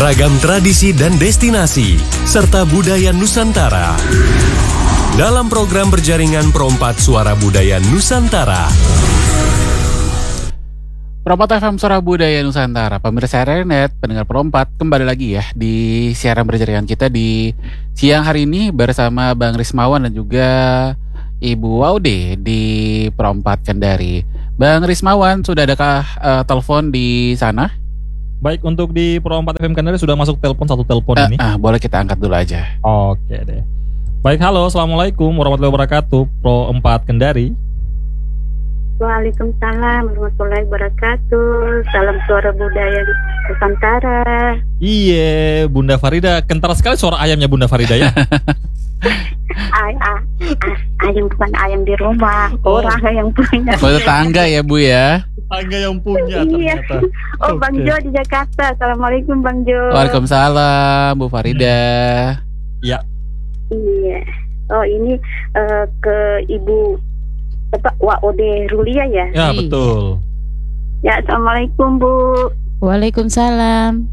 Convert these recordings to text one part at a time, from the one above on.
ragam tradisi dan destinasi, serta budaya Nusantara. Dalam program berjaringan Pro4 Suara Budaya Nusantara. Pro4 FM Suara Budaya Nusantara, pemirsa RNet, pendengar Pro4, kembali lagi ya di siaran berjaringan kita di siang hari ini bersama Bang Rismawan dan juga Ibu Waude di Pro4 Kendari. Bang Rismawan, sudah adakah telepon di sana? Baik, untuk di Pro4 FM Kendari sudah masuk satu telepon ini. Boleh kita angkat dulu aja. Oke deh. Baik, halo, assalamualaikum warahmatullahi wabarakatuh, Pro4 Kendari. Waalaikumsalam warahmatullahi wabarakatuh. Salam Suara Budaya Nusantara. Iya, Bunda Farida, kental sekali suara ayamnya Bunda Farida ya. Ayam bukan ayam di rumah, orang yang punya. Tetangga ya Bu ya. Tetangga yang punya ternyata. Oh, Bang Jo di Jakarta. Assalamualaikum Bang Jo. Waalaikumsalam Bu Farida. Ya. Iya. Oh, ini ke Ibu Waude Rulia ya? Ya, betul. Ya, assalamualaikum Bu. Waalaikumsalam.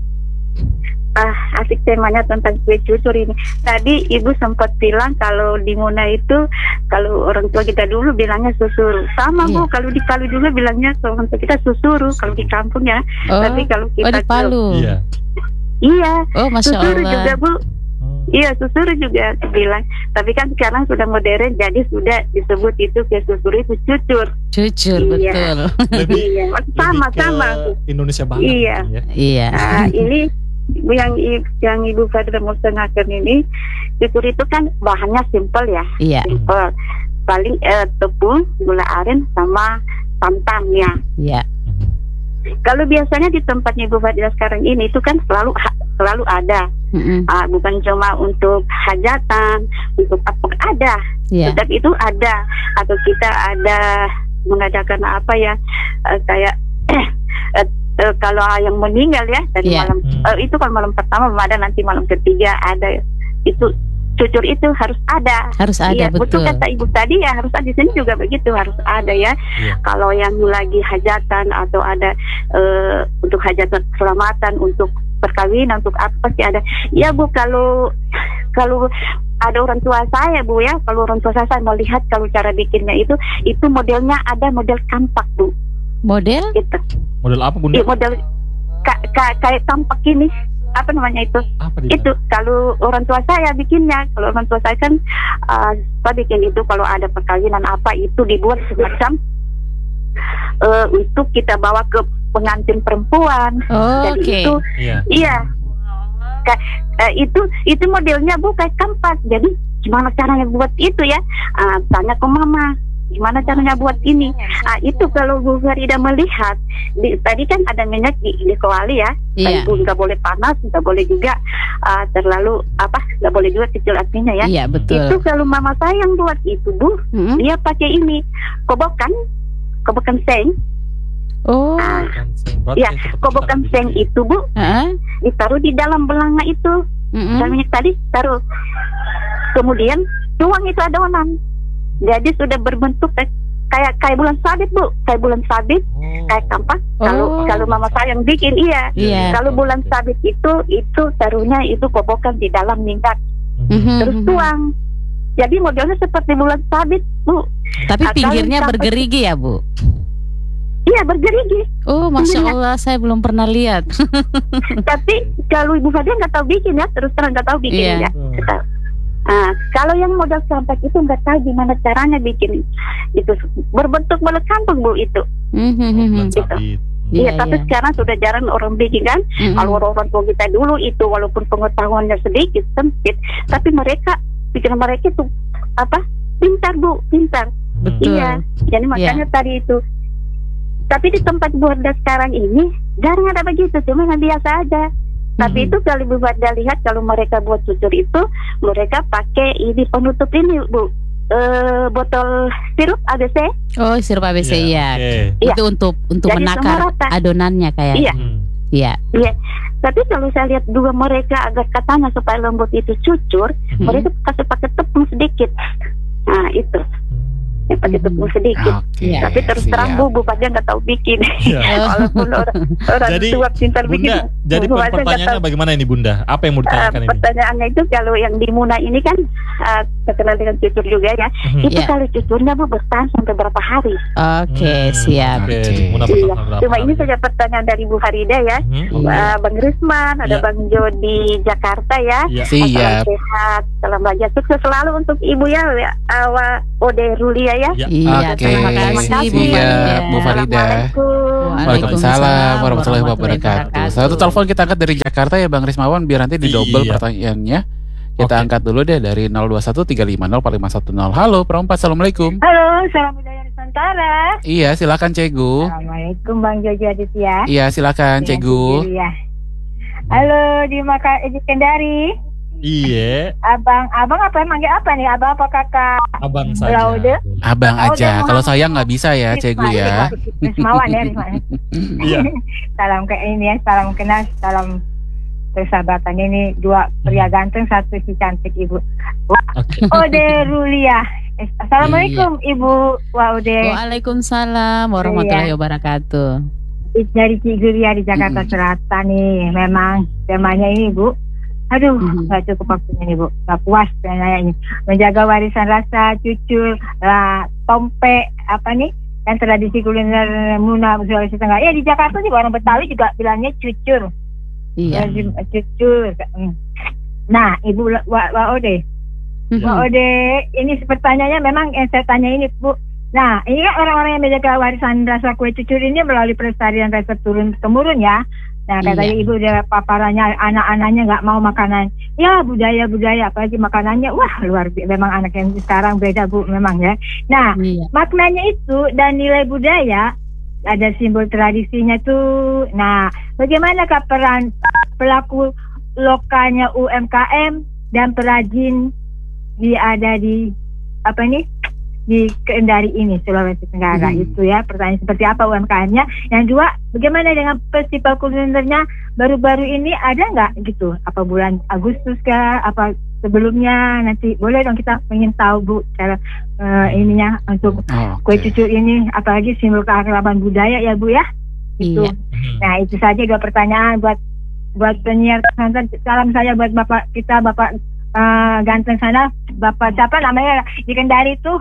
Asik temanya tentang kue cucur ini. Tadi Ibu sempat bilang kalau di Muna itu kalau orang tua kita dulu bilangnya susuru. Sama Bu, kalau di Palu juga bilangnya orang tua kita susuru kalau di kampung ya. Tapi kalau kita di Palu. Iya. Oh, Masya susuru Allah. juga Bu. Iya, susuru juga bilang. Tapi kan sekarang sudah modern, jadi sudah disebut itu ke susuru itu cucur. Cucur, iya. Betul. Iya, sama. Indonesia banget. Iya. Iya. Nah, ini yang Ibu Fadra mau setengahkan ini, cucur itu kan bahannya simpel ya. Iya. Simpel. Paling tepung, gula aren, sama santan ya. Iya. Kalau biasanya di tempatnya Ibu Fadila sekarang ini itu kan selalu ada. Bukan cuma untuk hajatan, untuk apa ada. Tetap itu ada. Atau kita ada mengadakan apa ya, kayak kalau yang meninggal ya tadi malam itu kan malam pertama belum ada, nanti malam ketiga ada. Itu cucur itu harus ada. Harus ada, iya, betul. Kata Ibu tadi ya harus ada, di sini juga begitu, harus ada ya. Kalau yang lagi hajatan atau ada untuk hajatan keselamatan, untuk perkawinan, untuk apa pasti ada. Ya Bu, kalau ada orang tua saya Bu ya, kalau orang tua saya melihat kalau cara bikinnya itu modelnya ada model kampak Bu. Model? Gitu. Model apa Bunda? Model kayak kampak ini. Apa namanya itu? Itu kalau orang tua saya bikinnya. Kalau orang tua saya kan bikin itu kalau ada perkawinan apa itu dibuat semacam untuk kita bawa ke pengantin perempuan. Jadi itu iya. Itu modelnya Bu kayak kampak. Jadi gimana caranya buat itu ya? Tanya ke mama. Gimana caranya buat ini? Itu kalau Bu Farida melihat tadi kan ada minyak di kuali ya. Ibu nggak boleh panas, nggak boleh juga terlalu nggak boleh juga kecil apinya ya. Iya, betul. Itu kalau mama saya yang buat itu Bu, dia pakai ini kobokan seng. Oh. Ya, kobokan seng itu Bu, ditaruh di dalam belanga itu. Minyak tadi taruh. Kemudian tuang itu adonan. Jadi sudah berbentuk kayak bulan sabit Bu, kayak bulan sabit, kayak kampak. Kalau mama saya yang bikin Kalau bulan sabit itu taruhnya itu kobokan di dalam minyak, terus tuang. Jadi modelnya seperti bulan sabit Bu. Tapi pinggirnya bergerigi ya Bu? Iya, bergerigi. Oh, Masya Allah, saya belum pernah lihat. Tapi kalau Ibu Fadia nggak tahu bikin ya, terus terang nggak tahu bikin ya. Kalau yang model kampak itu nggak tahu gimana caranya bikin itu berbentuk bulat kampung Bu itu. Gitu. Iya, tapi sekarang sudah jarang orang bikin kan. Kalau orang tua kita dulu itu walaupun pengetahuannya sedikit sempit, tapi pikiran mereka itu pintar Bu, pintar. Betul. Iya, jadi makanya tadi itu. Tapi di tempat Borda sekarang ini jarang ada begitu, cuma yang biasa aja. Tapi itu kalau Bu Wardah lihat kalau mereka buat cucur itu mereka pakai ini penutup ini Bu, botol sirup ABC. Oh, sirup ABC ya. Itu untuk jadi menakar adonannya kayak. Iya. Tapi kalau saya lihat dua mereka agar katanya supaya lembut itu cucur, mereka kasih pakai tepung sedikit. Nah itu. pakai tepung sedikit. Tapi terus terang Bu pada nggak tahu bikin. Walaupun orang tua pintar bikin. Jadi pertanyaannya bagaimana ini Bunda? Apa yang mau ditanyakan ini? Pertanyaannya itu kalau yang di Muna ini kan terkenal dengan cucur juga ya. Itu kalau cucurnya Bu bertahan sampai berapa hari? Oke, siap. Cuma ini saja pertanyaan dari Bu Farida ya. Bang Risman, ada Bang Jo di Jakarta ya. Siap. Sehat, salam bahagia, sukses selalu untuk Ibu ya. Ode Rulia ya. Iya, terima kasih Bu Farida. Waalaikumsalam warahmatullahi wabarakatuh. Satu telepon kita angkat dari Jakarta ya Bang Rismawan, biar nanti didouble pertanyaannya. Kita angkat dulu deh dari 0213504510. Halo Perompat, assalamualaikum. Halo, salam budaya Nusantara. Iya, silakan Cegu. Assalamualaikum Bang Jojo Aditya. Iya, silakan Cegu. Halo di Kendari. Iya. Abang apa manggil apa nih? Abang apa kakak? Abang saja. Abang aja. Kalau saya nggak bisa ya, Cegu ya. Rismawan ya, Rismawan. Iya. Salam ke ini ya, salam kenal, salam persahabatan ini, dua pria ganteng, satu si cantik Ibu. Ode Rulia. Assalamualaikum Ibu Waude. Waalaikumsalam warahmatullahi wabarakatuh. Dari Ciguria di Jakarta Selatan nih, memang temanya ini Bu. Aduh, nggak cukup waktunya nih Bu, nggak puas kayaknya. Menjaga warisan rasa cucur, tompe, apa nih, yang tradisi kuliner Muna Sulawesi Tengah. Ya di Jakarta juga orang Betawi juga bilangnya cucur. Iya. Cucur. Nah, Ibu Waude, Waude, ini pertanyaannya memang yang saya tanya ini Bu. Nah, ini kan orang-orang yang menjaga warisan rasa kue cucur ini melalui pelestarian resep turun-temurun ya. Nah, katanya Ibu udah paparannya anak-anaknya nggak mau makanan. Ya, budaya-budaya, apalagi makanannya. Wah, luar biasa. Memang anak yang sekarang beda, Bu, memang ya. Nah, maknanya itu dan nilai budaya, ada simbol tradisinya tuh. Nah, bagaimanakah peran pelaku lokalnya UMKM dan perajin ada di apa nih? Di Kendari ini, Sulawesi Tenggara itu ya. Pertanyaan seperti apa UMKM-nya? Yang dua, bagaimana dengan festival kulinernya baru-baru ini, ada nggak gitu? Apa bulan Agustus kah? Apa sebelumnya? Nanti boleh dong, kita ingin tahu Bu cara ininya untuk kue cucur ini, apalagi simbol keakraban budaya ya Bu ya. Itu. Nah itu saja dua pertanyaan buat penyiar. Salam saya buat Bapak kita, Bapak ganteng sana, Bapak siapa namanya di Kendari tuh,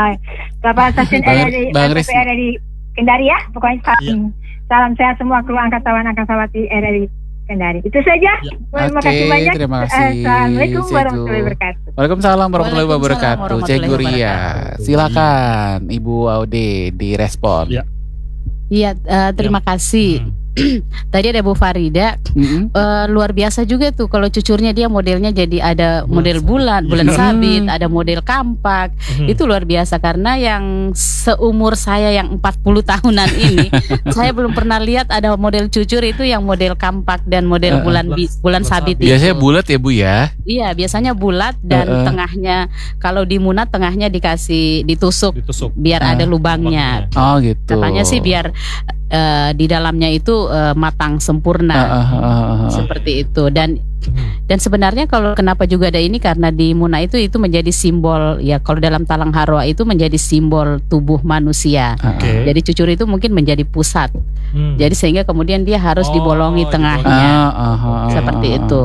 Bapak stasiun RRI di Kendari ya, pokoknya salam saya semua kru angkatan RRI Kendari. Itu saja. Terima kasih banyak. Terima kasih. Assalamualaikum warahmatullahi wabarakatuh. Waalaikumsalam warahmatullahi wabarakatuh. Ceguria, silakan Ibu Aude direspon. Iya, terima kasih. Tadi ada Bu Farida, luar biasa juga tuh kalau cucurnya, dia modelnya jadi ada model bulan sabit, ada model kampak. Itu luar biasa, karena yang seumur saya yang 40 tahunan ini saya belum pernah lihat ada model cucur itu yang model kampak dan model bulan sabit. Biasanya bulat ya Bu ya? Iya, biasanya bulat dan tengahnya, kalau di Muna tengahnya ditusuk biar ada lubangnya. Oh gitu. Katanya sih biar di dalamnya itu matang sempurna, seperti itu. Dan sebenarnya kalau kenapa juga ada ini, karena di Muna itu menjadi simbol ya, kalau dalam Talang Harwa itu menjadi simbol tubuh manusia. Jadi cucur itu mungkin menjadi pusat. Jadi sehingga kemudian dia harus dibolongi tengahnya, seperti itu.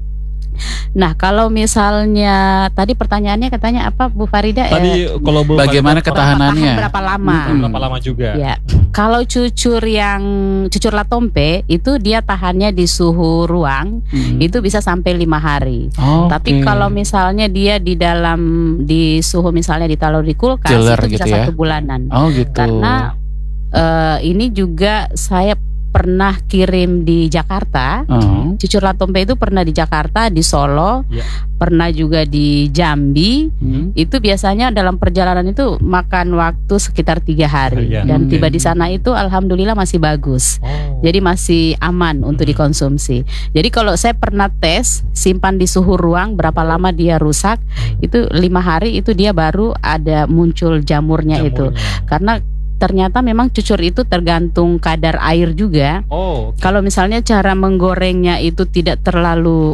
Nah, kalau misalnya tadi pertanyaannya katanya apa Bu Farida? Tadi kalau Bu bagaimana ketahanannya? Berapa lama? Berapa lama juga? Ya. Kalau cucur latompe itu dia tahannya di suhu ruang itu bisa sampai 5 hari. Tapi kalau misalnya dia di suhu misalnya ditaruh di kulkas itu bisa 1 bulanan. Gitu. Karena ini juga saya pernah kirim di Jakarta. Cucur latompe itu pernah di Jakarta, di Solo, pernah juga di Jambi. Itu biasanya dalam perjalanan itu makan waktu sekitar 3 hari. Dan tiba di sana itu alhamdulillah masih bagus. Jadi masih aman untuk dikonsumsi. Jadi kalau saya pernah tes, simpan di suhu ruang berapa lama dia rusak, itu 5 hari itu dia baru ada muncul jamurnya. Itu. Karena ternyata memang cucur itu tergantung kadar air juga. Kalau misalnya cara menggorengnya itu tidak terlalu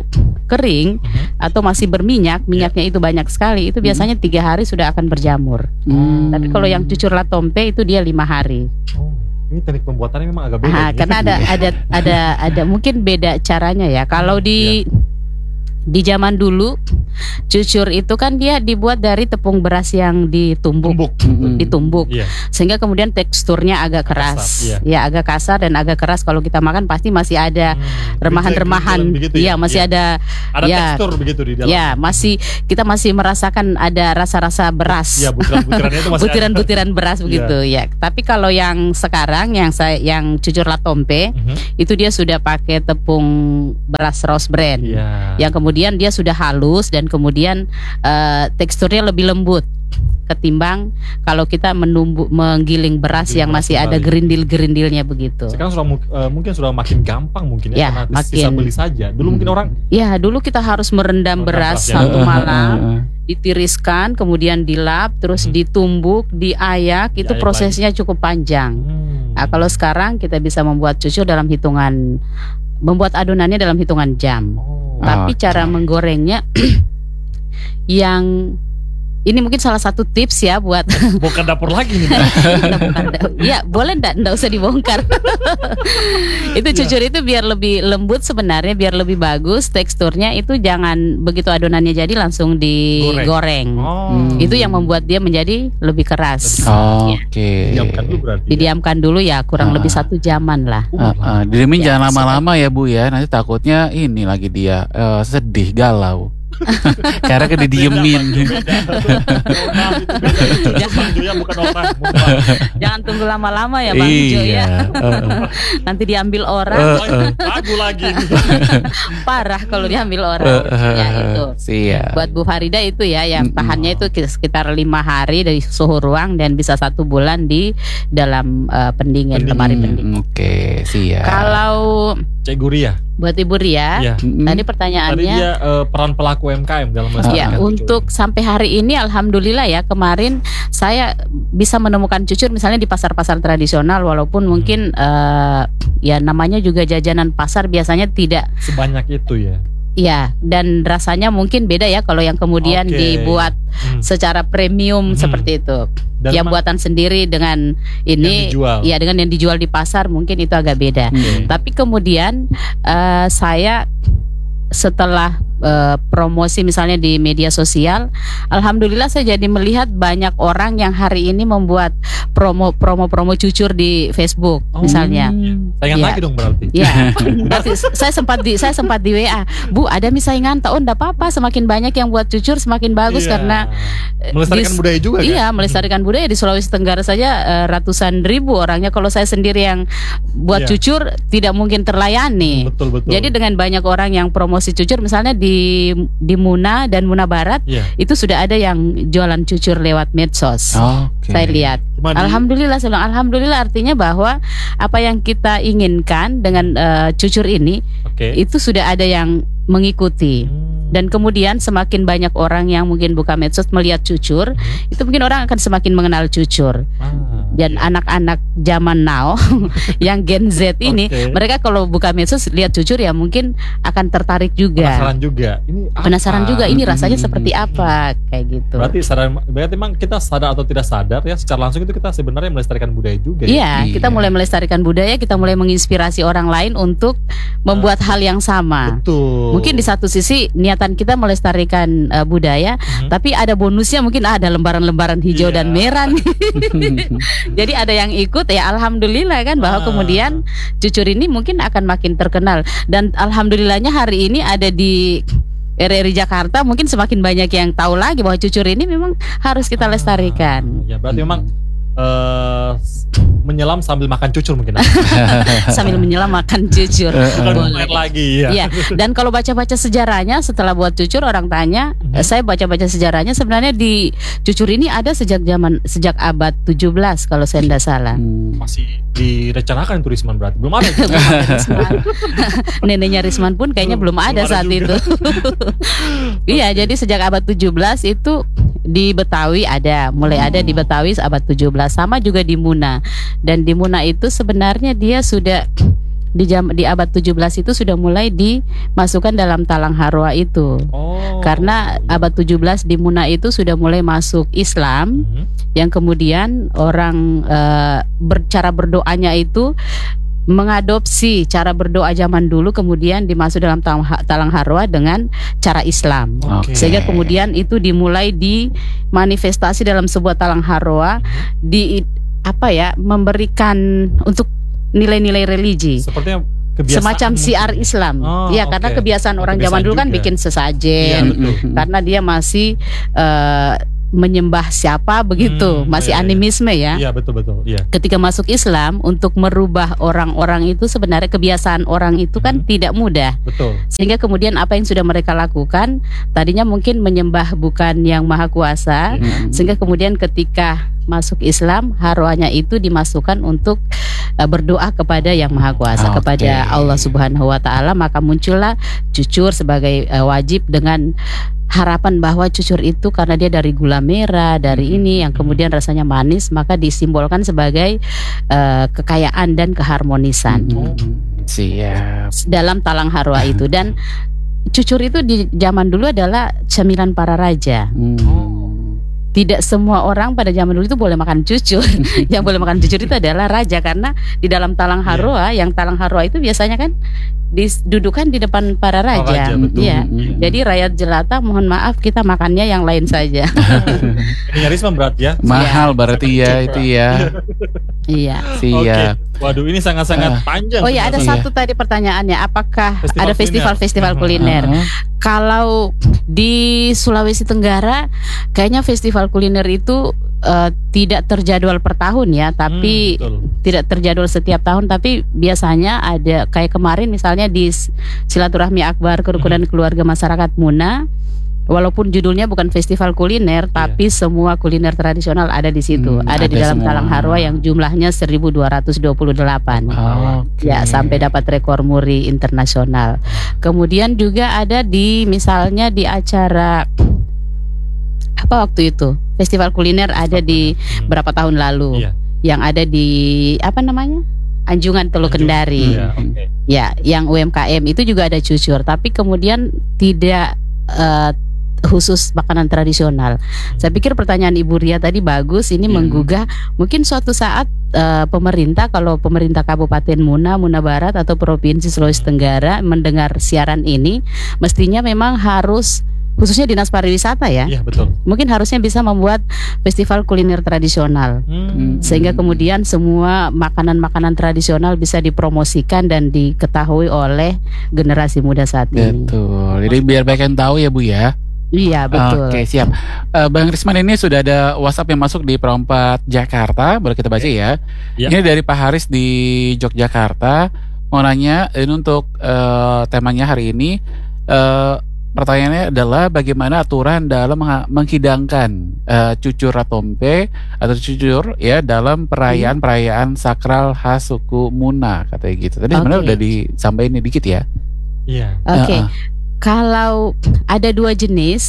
kering atau masih berminyak, minyaknya itu banyak sekali, itu biasanya 3 hari sudah akan berjamur. Tapi kalau yang cucur latompe itu dia 5 hari. Ini teknik pembuatannya memang agak beda. Karena ada mungkin beda caranya ya. Kalau di zaman dulu cucur itu kan dia dibuat dari tepung beras yang ditumbuk. Sehingga kemudian teksturnya agak keras. Ya, agak kasar dan agak keras. Kalau kita makan pasti masih ada remahan-remahan. Masih ada tekstur begitu di dalam. Ya, kita masih merasakan ada rasa-rasa beras. Ya, butiran-butirannya itu masih butiran-butiran beras begitu ya. Tapi kalau yang sekarang yang cucur latompe itu dia sudah pakai tepung beras Rose Bran. Yang kemudian dia sudah halus dan kemudian teksturnya lebih lembut ketimbang kalau kita menggiling beras yang masih ada gerindil-gerindilnya begitu. Sekarang sudah mungkin sudah makin gampang mungkin karena bisa beli saja. Dulu mungkin orang dulu kita harus merendam beras satu malam, ditiriskan, kemudian dilap, terus ditumbuk, diayak, itu prosesnya cukup panjang. Nah, kalau sekarang kita bisa membuat cucur membuat adonannya dalam hitungan jam. Tapi cara menggorengnya yang ini mungkin salah satu tips ya buat bukan dapur lagi nih. Ya boleh nggak usah dibongkar. Itu cucur itu biar lebih lembut sebenarnya, biar lebih bagus teksturnya, itu jangan begitu adonannya jadi langsung digoreng. Itu yang membuat dia menjadi lebih keras. Didiamkan dulu berarti. Didiamkan dulu ya kurang lebih 1 jaman lah. Didiemin jangan lama-lama ya Bu ya, nanti takutnya ini lagi dia sedih galau. Karena kan didiemin. Jangan tunggu lama-lama ya Bang Jo ya. Nanti diambil orang. Lagu lagi. Parah kalau diambil orang. Ya itu. Buat Bu Farida itu ya, yang tahannya itu sekitar 5 hari dari suhu ruang dan bisa 1 bulan di dalam pendingin, lemari pendingin. Oke, siap. Kalau Cik Guria, buat Ibu Ria, tadi pertanyaannya. Tadi dia peran pelaku UMKM dalam melestarikan untuk sampai hari ini alhamdulillah ya, kemarin saya bisa menemukan cucur misalnya di pasar-pasar tradisional, walaupun mungkin ya namanya juga jajanan pasar biasanya tidak sebanyak itu ya. Ya, dan rasanya mungkin beda ya kalau yang kemudian dibuat secara premium seperti itu. Dan yang buatan sendiri dengan ini, ya dengan yang dijual di pasar mungkin itu agak beda. Tapi kemudian saya setelah promosi misalnya di media sosial, alhamdulillah saya jadi melihat banyak orang yang hari ini membuat promo cucur di Facebook misalnya. Saingan lagi dong berarti. Ya, berarti saya sempat di WA, Bu, ada saingan tak? Oh, enggak apa-apa, semakin banyak yang buat cucur semakin bagus karena melestarikan budaya juga kan? Iya, melestarikan budaya. Di Sulawesi Tenggara saja ratusan ribu orangnya. Kalau saya sendiri yang buat cucur tidak mungkin terlayani. Betul. Jadi dengan banyak orang yang promosi cucur misalnya di Muna dan Muna Barat, itu sudah ada yang jualan cucur lewat medsos. Saya lihat. Alhamdulillah, alhamdulillah, artinya bahwa apa yang kita inginkan dengan cucur ini itu sudah ada yang mengikuti. Dan kemudian semakin banyak orang yang mungkin buka medsos melihat cucur, itu mungkin orang akan semakin mengenal cucur. Dan anak-anak zaman now yang Gen Z ini, mereka kalau buka medsos lihat cucur ya mungkin akan tertarik juga. Penasaran juga ini rasanya seperti apa, kayak gitu. Berarti memang kita sadar atau tidak sadar ya, secara langsung itu kita sebenarnya melestarikan budaya juga. Iya, kita mulai melestarikan budaya, kita mulai menginspirasi orang lain untuk membuat hal yang sama. Betul. Mungkin di satu sisi niatan kita melestarikan budaya, tapi ada bonusnya mungkin ada lembaran-lembaran hijau dan merah nih. Jadi ada yang ikut ya, alhamdulillah kan, bahwa kemudian cucur ini mungkin akan makin terkenal. Dan alhamdulillahnya hari ini ada di RRI Jakarta, mungkin semakin banyak yang tahu lagi bahwa cucur ini memang harus kita lestarikan. Ya berarti memang menyelam sambil makan cucur mungkin. Sambil menyelam makan cucur. Bukan air lagi ya. Dan kalau baca-baca sejarahnya setelah buat cucur, orang tanya, saya baca-baca sejarahnya sebenarnya di cucur ini ada sejak abad 17 kalau saya tidak salah. Masih direncanakan itu Risman berarti. Belum ada. Neneknya Risman pun kayaknya belum ada saat itu. Iya, jadi sejak abad 17 itu di Betawi mulai ada di Betawi abad 17, sama juga di Muna. Dan di Muna itu sebenarnya dia sudah di abad 17 itu sudah mulai dimasukkan dalam talang harwa itu. Karena abad 17 di Muna itu sudah mulai masuk Islam, yang kemudian orang cara berdoanya itu mengadopsi cara berdoa zaman dulu, kemudian dimasuk dalam talang harwa dengan cara Islam. Sehingga kemudian itu dimulai dimanifestasi dalam sebuah talang harwa, memberikan untuk nilai-nilai religi. Sepertinya semacam siar Islam. Karena kebiasaan orang zaman dulu kan bikin sesajen, karena dia masih menyembah siapa begitu, masih animisme ya. Iya, betul. Iya. Ketika masuk Islam, untuk merubah orang-orang itu sebenarnya kebiasaan orang itu kan tidak mudah. Betul. Sehingga kemudian apa yang sudah mereka lakukan, tadinya mungkin menyembah bukan yang maha kuasa, sehingga kemudian ketika masuk Islam, harwanya itu dimasukkan untuk berdoa kepada yang maha kuasa, kepada Allah Subhanahu wa taala. Maka muncullah cucur sebagai wajib, dengan harapan bahwa cucur itu karena dia dari gula merah, dari ini yang kemudian rasanya manis, maka disimbolkan sebagai kekayaan dan keharmonisan. Siap. Dalam talang harwa itu. Dan cucur itu di zaman dulu adalah cemilan para raja. Tidak semua orang pada zaman dulu itu boleh makan cucur. Yang boleh makan cucur itu adalah raja, karena di dalam talang harwa, yang talang harwa itu biasanya kan didudukan di depan para raja. Jadi rakyat jelata, mohon maaf, kita makannya yang lain saja. Ini nyaris berat ya. Mahal berarti ya itu ya. Iya. Siap. Waduh, ini sangat-sangat panjang. Oh ya, ada satu tadi pertanyaannya, apakah ada festival-festival kuliner? Kalau di Sulawesi Tenggara, kayaknya festival kuliner itu tidak terjadwal per tahun ya, tapi tidak terjadwal setiap tahun, tapi biasanya ada, kayak kemarin misalnya di Silaturahmi Akbar Kerukunan Keluarga Masyarakat Muna. Walaupun judulnya bukan festival kuliner, tapi semua kuliner tradisional ada di situ. Ada di dalam talang harwa yang jumlahnya 1228. Ya, sampai dapat rekor muri internasional. Kemudian juga ada di, misalnya di acara apa waktu itu? Festival kuliner ada di berapa tahun lalu. Yang ada di Anjungan Teluk Kendari. Ya, yang UMKM itu juga ada cucur, tapi kemudian tidak khusus makanan tradisional. Saya pikir pertanyaan Ibu Ria tadi bagus, ini menggugah mungkin suatu saat pemerintah, kalau pemerintah Kabupaten Muna Barat atau Provinsi Sulawesi Tenggara mendengar siaran ini, mestinya memang harus, khususnya Dinas Pariwisata ya. Iya, betul. Mungkin harusnya bisa membuat festival kuliner tradisional. Sehingga kemudian semua makanan-makanan tradisional bisa dipromosikan dan diketahui oleh generasi muda saat ini. Betul. Jadi biar banyak yang tahu ya Bu ya. Iya, betul. Oke, siap. Bang Risman, ini sudah ada WhatsApp yang masuk di Perompat Jakarta, boleh kita baca ya. Ini dari Pak Haris di Yogyakarta. Mau nanya, ini untuk temanya hari ini. Pertanyaannya adalah bagaimana aturan dalam menghidangkan cucur ratompe atau cucur ya dalam perayaan sakral khas suku Muna, katanya gitu. Tadi sebenarnya udah disampaikan dikit ya. Iya. Oke. Kalau ada dua jenis,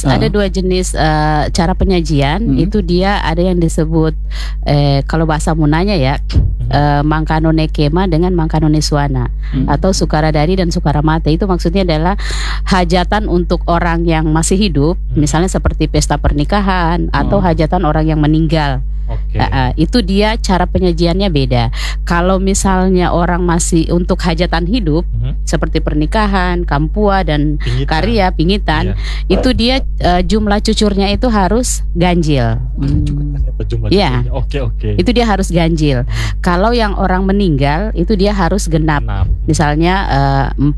cara penyajian, itu dia ada yang disebut kalau bahasa Munanya ya, Mangkanone Kema dengan Mangkanone Suana, atau Sukaradari dan Sukaramate. Itu maksudnya adalah hajatan untuk orang yang masih hidup, misalnya seperti pesta pernikahan atau hajatan orang yang meninggal. Itu dia cara penyajiannya beda. Kalau misalnya orang masih untuk hajatan hidup seperti pernikahan, kampua dan karya, pingitan, itu dia jumlah cucurnya itu harus ganjil. Ya, itu dia harus ganjil. Kalau yang orang meninggal itu dia harus genap. Misalnya 4,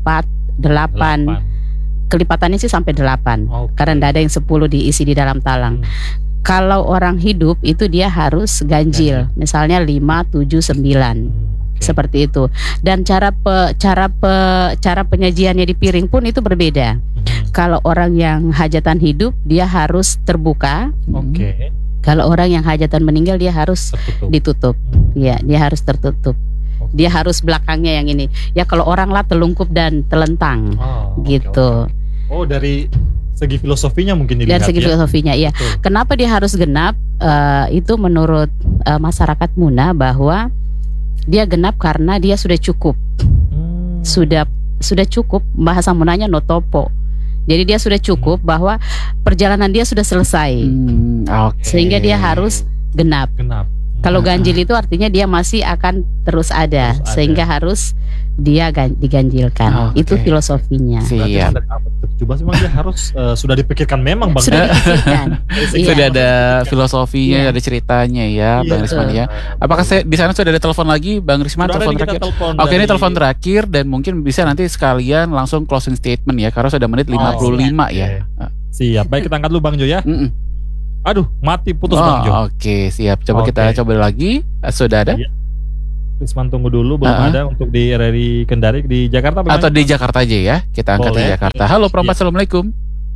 8. Kelipatannya sih sampai 8. Karena tidak ada yang 10 diisi di dalam talang. Kalau orang hidup itu dia harus ganjil, misalnya 5, 7, 9, seperti itu. Dan cara penyajiannya di piring pun itu berbeda. Kalau orang yang hajatan hidup dia harus terbuka. Kalau orang yang hajatan meninggal dia harus ditutup. Ya, dia harus tertutup. Dia harus belakangnya yang ini. Ya, kalau orang lah telungkup dan telentang, gitu. Oh, dari segi filosofinya mungkin dilihat. Dari segi filosofinya, iya. Kenapa dia harus genap? Itu menurut masyarakat Muna bahwa dia genap karena dia sudah cukup. sudah cukup, bahasa Mundanya no topo. Jadi dia sudah cukup bahwa perjalanan dia sudah selesai. Sehingga dia harus genap. Kalau ganjil itu artinya dia masih akan terus ada. Sehingga harus dia diganjilkan. Itu filosofinya. Siap. Coba memang dia harus sudah dipikirkan memang Bang. Sudah dipikirkan. Sudah ada filosofinya, ada ceritanya ya, Bang Risman ya. Apakah di sana sudah ada telepon lagi, Bang Risman? Telepon terakhir. Oke, ini telepon terakhir dan mungkin bisa nanti sekalian langsung closing statement ya, karena sudah menit 55 ya. Siap. Baik, kita angkat dulu Bang Jo ya. Aduh, mati putus Bang Jo. Oke, siap. Coba kita coba lagi. Sudah ada? Risman tunggu dulu, belum ada untuk di RRI Kendari di Jakarta bagaimana? Atau di Jakarta aja ya. Kita angkat di Jakarta. Halo Perompak, Assalamualaikum.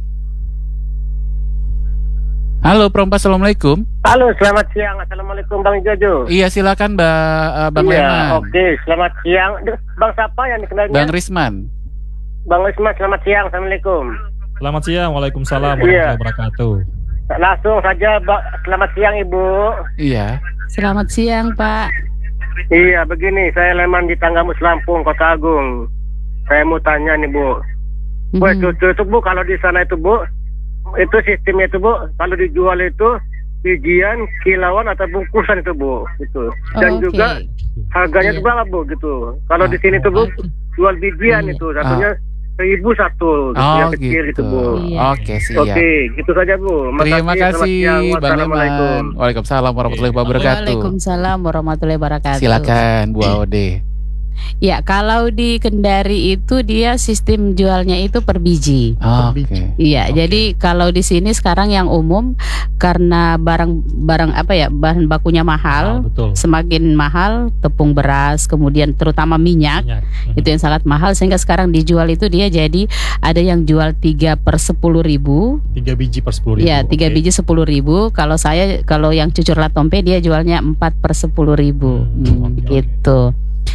Halo Perompak, Assalamualaikum. Halo, selamat siang. Assalamualaikum Bang Jojo. Iya, silakan Bang Leman. Oke, selamat siang. Bang siapa yang dikenalnya? Bang Risman. Bang Risman, selamat siang. Assalamualaikum. Selamat siang. Waalaikumsalam warahmatullahi wabarakatuh. Langsung saja, selamat siang Ibu. Iya. Selamat siang Pak. Iya, begini, saya Leman di Tanggamus Lampung, Kota Agung. Saya mau tanya nih Bu. Bu, itu Bu, kalau di sana itu Bu, itu sistemnya itu Bu, kalau dijual itu bijian, kilauan atau bungkusan itu Bu, itu. Dan juga harganya itu berapa Bu, gitu. Kalau di sini tuh Bu, jual bijian itu, satunya 1.000 satu, yang kecil gitu Bu. Oke, siap. Oke, gitu saja Bu. Terima kasih Bang Leman. Waalaikumsalam warahmatullahi wabarakatuh. Waalaikumsalam warahmatullahi wabarakatuh. Silakan Bu Aude. Ya, kalau di Kendari itu dia sistem jualnya itu per biji. Iya, jadi kalau di sini sekarang yang umum karena barang apa ya, bahan bakunya mahal, semakin mahal tepung beras, kemudian terutama minyak. Itu yang sangat mahal sehingga sekarang dijual itu dia jadi ada yang jual 3 per 10.000. 3 biji per 10.000. Iya, 3 biji 10.000. Kalau yang cucur latompe dia jualnya 4 per 10.000. Gitu.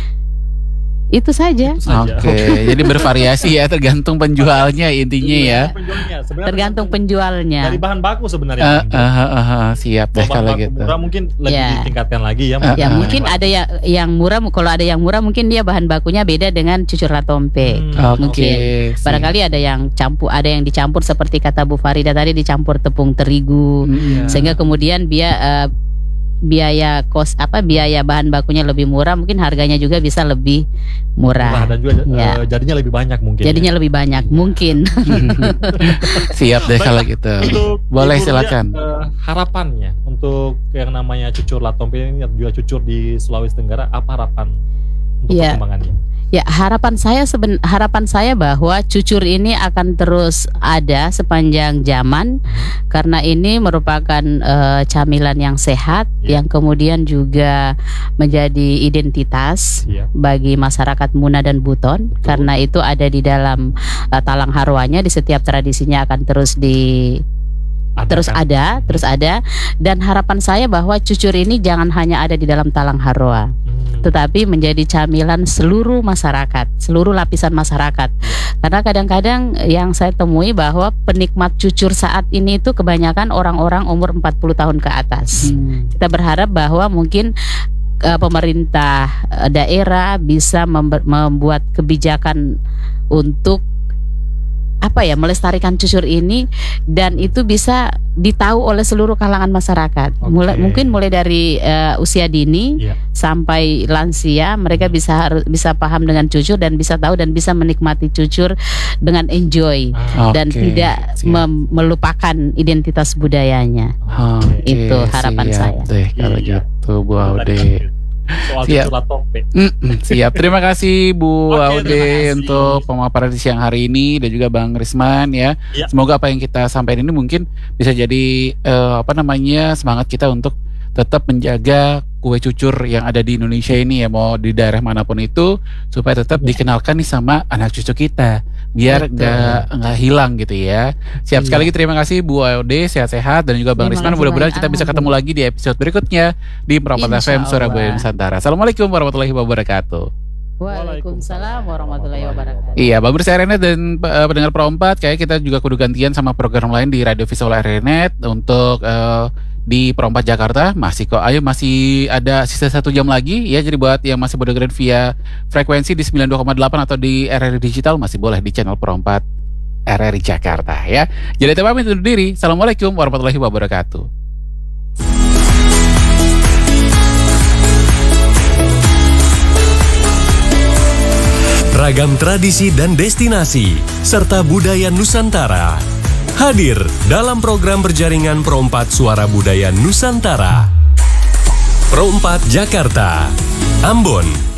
Itu saja. Oke, jadi bervariasi ya, tergantung penjualnya intinya ya. Tergantung penjualnya. Dari bahan baku sebenarnya. Siap deh kalau gitu. Murah mungkin lebih ditingkatkan lagi ya. Ya mungkin ada yang murah. Kalau ada yang murah mungkin dia bahan bakunya beda dengan cucur latompe. Mungkin barangkali ada yang dicampur seperti kata Bu Farida tadi, dicampur tepung terigu sehingga kemudian biaya bahan bakunya lebih murah, mungkin harganya juga bisa lebih murah dan juga jadinya lebih banyak mungkin. Lebih banyak mungkin. Siap deh kalau gitu. Boleh silakan. Harapannya untuk yang namanya cucur latompe ini, juga cucur di Sulawesi Tenggara, apa harapan untuk perkembangannya? Ya, harapan saya bahwa cucur ini akan terus ada sepanjang zaman karena ini merupakan camilan yang sehat yang kemudian juga menjadi identitas bagi masyarakat Muna dan Buton. Karena itu ada di dalam talang harwanya, di setiap tradisinya akan terus ada dan harapan saya bahwa cucur ini jangan hanya ada di dalam talang harwa, tetapi menjadi camilan seluruh masyarakat, seluruh lapisan masyarakat. Karena kadang-kadang yang saya temui bahwa penikmat cucur saat ini itu kebanyakan orang-orang umur 40 tahun ke atas. Kita berharap bahwa mungkin pemerintah daerah bisa membuat kebijakan untuk melestarikan cucur ini dan itu bisa ditahu oleh seluruh kalangan masyarakat. Mungkin mulai dari usia dini sampai lansia, mereka bisa paham dengan cucur dan bisa tahu dan bisa menikmati cucur dengan enjoy dan tidak melupakan identitas budayanya. Itu harapan saya. Kalau gitu Bu Aude. Soal cucur latompe. Siap. Terima kasih Bu Aude untuk pemaparan di siang hari ini dan juga Bang Risman ya. Semoga apa yang kita sampaikan ini mungkin bisa jadi semangat kita untuk tetap menjaga kue cucur yang ada di Indonesia ini ya, mau di daerah manapun itu, supaya tetap dikenalkan nih sama anak cucu kita biar nggak hilang gitu ya. Siap sekali lagi, terima kasih Bu Aude, sehat-sehat, dan juga Bang Risman. Mudah-mudahan kita bisa ketemu lagi di episode berikutnya di Perompak FM Suara Budaya Nusantara. Assalamualaikum warahmatullahi wabarakatuh. Waalaikumsalam warahmatullahi wabarakatuh. Iya, Bang RRI dan pendengar Perompak, kayak kita juga kudu gantian sama program lain di Radio Visual RRI untuk di Pro 4 Jakarta. Masih kok, ayo masih ada sisa 1 jam lagi ya. Jadi buat yang masih berdengar via frekuensi di 92,8 atau di RRI Digital, masih boleh di channel Pro 4 RRI Jakarta ya. Jadi pamit undur diri. Assalamualaikum warahmatullahi wabarakatuh. Ragam tradisi dan destinasi, serta budaya Nusantara hadir dalam program berjaringan Pro 4 Suara Budaya Nusantara. Pro 4 Jakarta, Ambon,